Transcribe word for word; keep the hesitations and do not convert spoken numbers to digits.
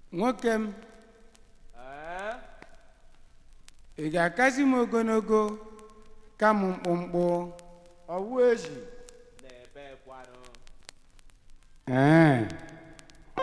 nwoke m ee ị ga-akasị m ogologo ka m mkpụmkpụ ọwụ ezi na-ebe kwanụ ee